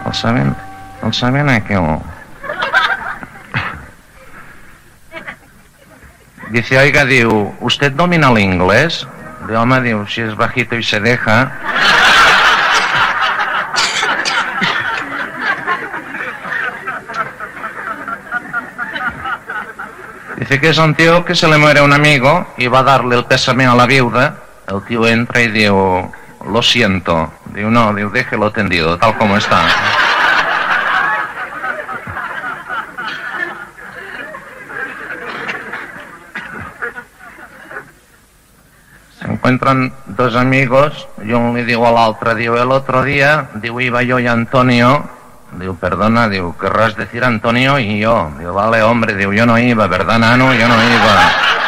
el saben aquel. Dice, oiga, diu, ¿usted domina el inglés? Diu, home, diu, si es bajito y se deja. Dice que es un tío que se le muere un amigo y va a darle el pésame a la viuda. El tío entra y diu, lo siento. Diu, no, diu, déjelo tendido, tal como está. Se encuentran dos amigos y uno le digo al otro, diu, el otro día, diu, iba yo y Antonio. Diu, perdona, diu, querrás decir Antonio y yo. Diu, vale, hombre, diu, yo no iba, ¿verdad, nano? Yo no iba.